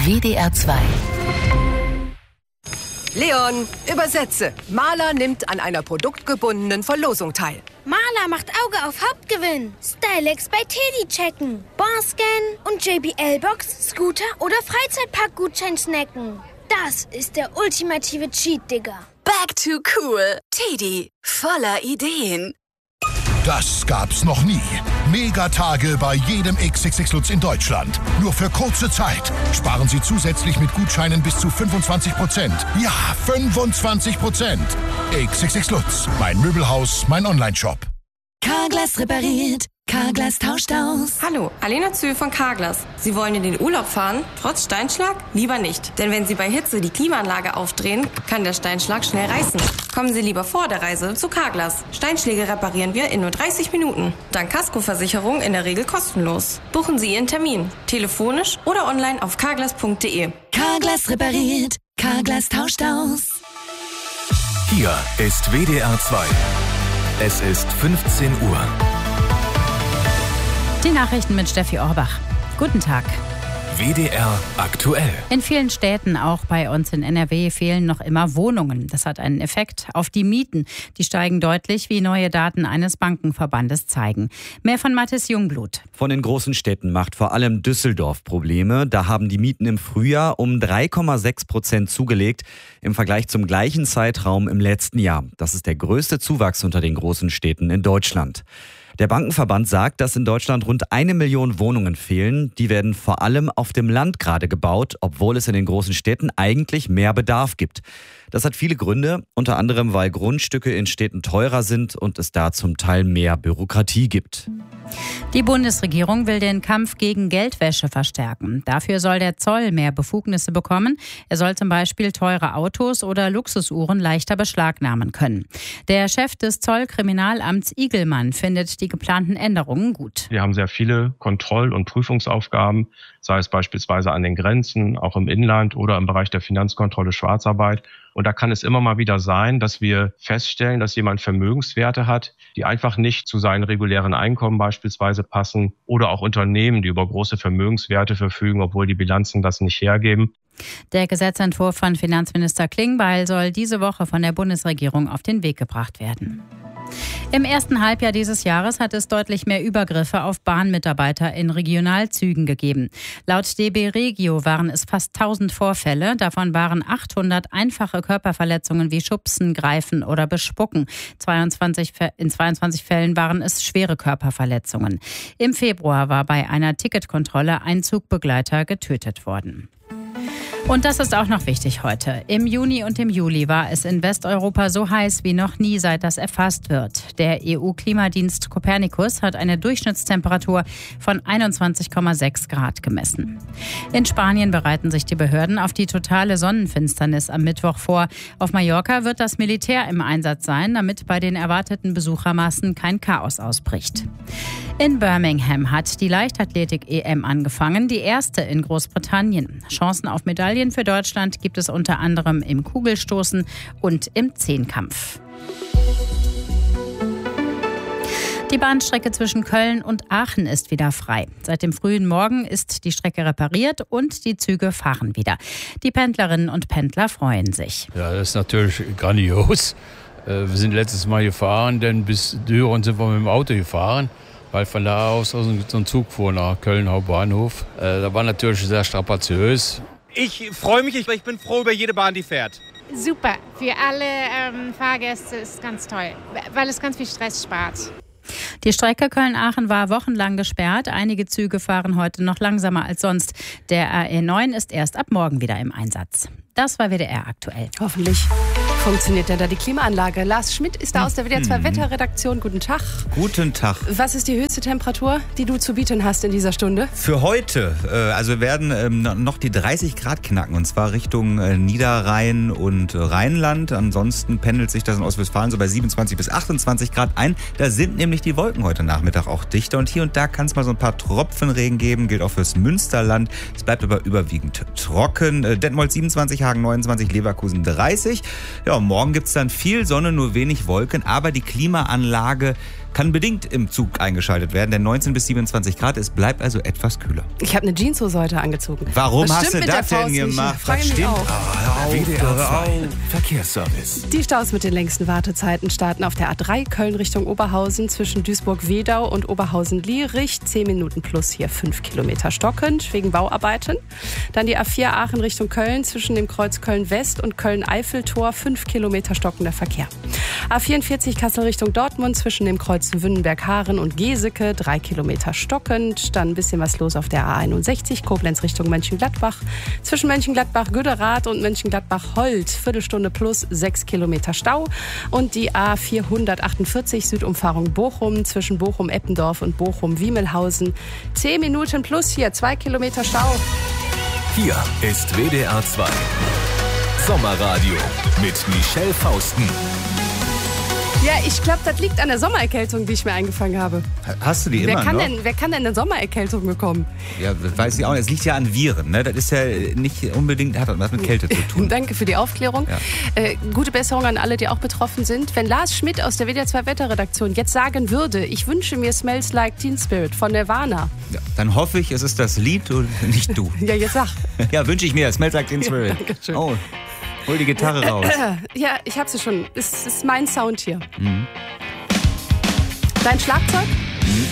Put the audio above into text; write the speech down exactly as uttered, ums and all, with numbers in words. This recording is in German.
W D R zwei. Leon, übersetze. Maler nimmt an einer produktgebundenen Verlosung teil. Maler macht Auge auf Hauptgewinn. Stylex bei Teddy checken. Barscan und J B L-Box, Scooter oder Freizeitpark-Gutschein snacken. Das ist der ultimative Cheat, Digga. Back to cool. Teddy, voller Ideen. Das gab's noch nie. Megatage bei jedem X X X Lutz in Deutschland. Nur für kurze Zeit. Sparen Sie zusätzlich mit Gutscheinen bis zu fünfundzwanzig Prozent. Ja, fünfundzwanzig Prozent. X X X Lutz. Mein Möbelhaus, mein Onlineshop. Carglass repariert. Carglass tauscht aus. Hallo, Alena Zühl von Carglass. Sie wollen in den Urlaub fahren, trotz Steinschlag? Lieber nicht. Denn wenn Sie bei Hitze die Klimaanlage aufdrehen, kann der Steinschlag schnell reißen. Kommen Sie lieber vor der Reise zu Carglass. Steinschläge reparieren wir in nur dreißig Minuten. Dank Kaskoversicherung in der Regel kostenlos. Buchen Sie Ihren Termin. Telefonisch oder online auf carglass punkt de. Carglass repariert. Carglass tauscht aus. Hier ist W D R zwei. Es ist fünfzehn Uhr. Die Nachrichten mit Steffi Orbach. Guten Tag. W D R aktuell. In vielen Städten, auch bei uns in N R W, fehlen noch immer Wohnungen. Das hat einen Effekt auf die Mieten. Die steigen deutlich, wie neue Daten eines Bankenverbandes zeigen. Mehr von Mathis Jungblut. Von den großen Städten macht vor allem Düsseldorf Probleme. Da haben die Mieten im Frühjahr um drei Komma sechs Prozent zugelegt im Vergleich zum gleichen Zeitraum im letzten Jahr. Das ist der größte Zuwachs unter den großen Städten in Deutschland. Der Bankenverband sagt, dass in Deutschland rund eine Million Wohnungen fehlen. Die werden vor allem auf dem Land gerade gebaut, obwohl es in den großen Städten eigentlich mehr Bedarf gibt. Das hat viele Gründe, unter anderem, weil Grundstücke in Städten teurer sind und es da zum Teil mehr Bürokratie gibt. Die Bundesregierung will den Kampf gegen Geldwäsche verstärken. Dafür soll der Zoll mehr Befugnisse bekommen. Er soll zum Beispiel teure Autos oder Luxusuhren leichter beschlagnahmen können. Der Chef des Zollkriminalamts Igelmann findet die geplanten Änderungen gut. Wir haben sehr viele Kontroll- und Prüfungsaufgaben, sei es beispielsweise an den Grenzen, auch im Inland oder im Bereich der Finanzkontrolle Schwarzarbeit. Und da kann es immer mal wieder sein, dass wir feststellen, dass jemand Vermögenswerte hat, die einfach nicht zu seinen regulären Einkommen beispielsweise passen, oder auch Unternehmen, die über große Vermögenswerte verfügen, obwohl die Bilanzen das nicht hergeben. Der Gesetzentwurf von Finanzminister Klingbeil soll diese Woche von der Bundesregierung auf den Weg gebracht werden. Im ersten Halbjahr dieses Jahres hat es deutlich mehr Übergriffe auf Bahnmitarbeiter in Regionalzügen gegeben. Laut D B Regio waren es fast tausend Vorfälle. Davon waren achthundert einfache Körperverletzungen wie Schubsen, Greifen oder Bespucken. zweiundzwanzig, in zweiundzwanzig Fällen waren es schwere Körperverletzungen. Im Februar war bei einer Ticketkontrolle ein Zugbegleiter getötet worden. Und das ist auch noch wichtig heute. Im Juni und im Juli war es in Westeuropa so heiß wie noch nie, seit das erfasst wird. Der E U-Klimadienst Copernicus hat eine Durchschnittstemperatur von einundzwanzig Komma sechs Grad gemessen. In Spanien bereiten sich die Behörden auf die totale Sonnenfinsternis am Mittwoch vor. Auf Mallorca wird das Militär im Einsatz sein, damit bei den erwarteten Besuchermassen kein Chaos ausbricht. In Birmingham hat die Leichtathletik-E M angefangen, die erste in Großbritannien. Chancen auf Medaillen für Deutschland gibt es unter anderem im Kugelstoßen und im Zehnkampf. Die Bahnstrecke zwischen Köln und Aachen ist wieder frei. Seit dem frühen Morgen ist die Strecke repariert und die Züge fahren wieder. Die Pendlerinnen und Pendler freuen sich. Ja, das ist natürlich grandios. Wir sind letztes Mal gefahren, denn bis Düren sind wir mit dem Auto gefahren, weil von da aus so ein Zug fuhr nach Köln Hauptbahnhof. Da war natürlich sehr strapaziös. Ich freue mich, ich bin froh über jede Bahn, die fährt. Super, für alle ähm, Fahrgäste ist es ganz toll, weil es ganz viel Stress spart. Die Strecke Köln-Aachen war wochenlang gesperrt. Einige Züge fahren heute noch langsamer als sonst. Der R E neun ist erst ab morgen wieder im Einsatz. Das war W D R aktuell. Hoffentlich funktioniert denn da die Klimaanlage. Lars Schmidt ist da aus der W D R zwei mhm. Wetterredaktion. Guten Tag. Guten Tag. Was ist die höchste Temperatur, die du zu bieten hast in dieser Stunde? Für heute, äh, also werden ähm, noch die dreißig Grad knacken, und zwar Richtung äh, Niederrhein und Rheinland. Ansonsten pendelt sich das in Ostwestfalen so bei siebenundzwanzig bis achtundzwanzig Grad ein. Da sind nämlich nämlich die Wolken heute Nachmittag auch dichter und hier und da kann es mal so ein paar Tropfenregen geben, gilt auch fürs Münsterland. Es bleibt aber überwiegend trocken. Äh, Detmold siebenundzwanzig, Hagen neunundzwanzig, Leverkusen dreißig. Ja, und morgen gibt es dann viel Sonne, nur wenig Wolken, aber die Klimaanlage kann bedingt im Zug eingeschaltet werden, denn neunzehn bis siebenundzwanzig Grad, es bleibt also etwas kühler. Ich habe eine Jeanshose heute angezogen. Warum Was hast stimmt du mit das der denn Faust nicht? gemacht? Frage Was mich stimmt? auch. Ah, W D R zwei Verkehrsservice. Die Staus mit den längsten Wartezeiten starten auf der A drei Köln Richtung Oberhausen zwischen Duisburg-Wedau und Oberhausen-Lierich. zehn Minuten plus hier fünf Kilometer stockend wegen Bauarbeiten. Dann die A vier Aachen Richtung Köln zwischen dem Kreuz Köln-West und Köln-Eiffeltor. fünf Kilometer stockender Verkehr. A vierundvierzig Kassel Richtung Dortmund zwischen dem Kreuz Wünnenberg-Haaren und Geseke. drei Kilometer stockend. Dann ein bisschen was los auf der A einundsechzig Koblenz Richtung Mönchengladbach. Zwischen Mönchengladbach-Güderath und Mönchengladbach-Holt. Viertelstunde plus sechs Kilometer Stau. Und die A vierhundertachtundvierzig Südumfahrung Bochum zwischen Bochum-Eppendorf und Bochum-Wiemelhausen. zehn Minuten plus hier, zwei Kilometer Stau. Hier ist W D R zwei Sommerradio mit Michelle Fausten. Ja, ich glaube, das liegt an der Sommererkältung, die ich mir eingefangen habe. Hast du die Wer immer kann, noch? denn, wer kann denn eine Sommererkältung bekommen? Ja, weiß ich auch nicht. Es liegt ja an Viren, ne? Das ist ja nicht unbedingt, hat was mit Kälte zu tun. Danke für die Aufklärung. Ja. Äh, gute Besserung an alle, die auch betroffen sind. Wenn Lars Schmidt aus der W D R zwei Wetterredaktion jetzt sagen würde, ich wünsche mir Smells Like Teen Spirit von Nirvana. Ja, dann hoffe ich, es ist das Lied und nicht du. Ja, jetzt sag. Ja, wünsche ich mir. Smells Like Teen Spirit. Ja, Dankeschön. Oh, hol die Gitarre raus. Ja, ich hab's ja schon. Es ist mein Sound hier. Mhm. Dein Schlagzeug?